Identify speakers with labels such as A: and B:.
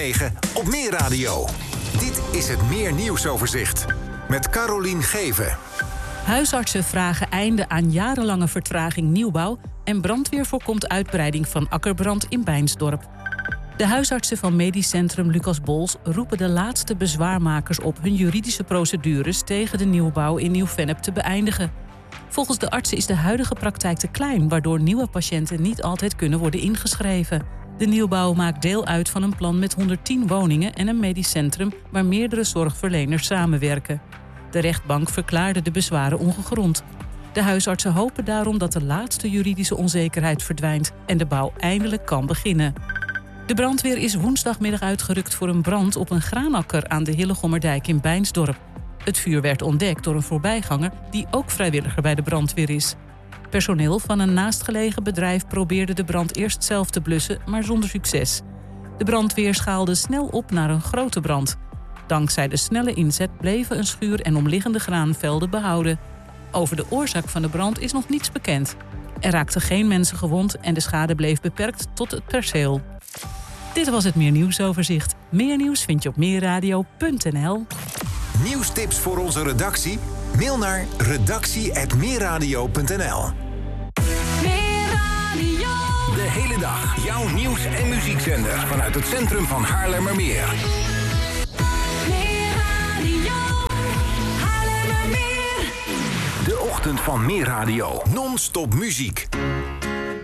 A: op Meer Radio. Dit is het Meer Nieuwsoverzicht met Carolien Geven.
B: Huisartsen vragen einde aan jarenlange vertraging nieuwbouw en brandweer voorkomt uitbreiding van akkerbrand in Beinsdorp. De huisartsen van Medisch Centrum Lucas Bols roepen de laatste bezwaarmakers op hun juridische procedures tegen de nieuwbouw in Nieuw-Vennep te beëindigen. Volgens de artsen is de huidige praktijk te klein, waardoor nieuwe patiënten niet altijd kunnen worden ingeschreven. De nieuwbouw maakt deel uit van een plan met 110 woningen en een medisch centrum waar meerdere zorgverleners samenwerken. De rechtbank verklaarde de bezwaren ongegrond. De huisartsen hopen daarom dat de laatste juridische onzekerheid verdwijnt en de bouw eindelijk kan beginnen. De brandweer is woensdagmiddag uitgerukt voor een brand op een graanakker aan de Hillegommerdijk in Beinsdorp. Het vuur werd ontdekt door een voorbijganger die ook vrijwilliger bij de brandweer is. Personeel van een naastgelegen bedrijf probeerde de brand eerst zelf te blussen, maar zonder succes. De brandweer schaalde snel op naar een grote brand. Dankzij de snelle inzet bleven een schuur en omliggende graanvelden behouden. Over de oorzaak van de brand is nog niets bekend. Er raakten geen mensen gewond en de schade bleef beperkt tot het perceel. Dit was het Meer Nieuwsoverzicht. Meer nieuws vind je op meerradio.nl.
A: Nieuwstips voor onze redactie? Mail naar redactie@meerradio.nl. De hele dag jouw nieuws- en muziekzender vanuit het centrum van Haarlemmermeer. De ochtend van Meer Radio. Non-stop muziek.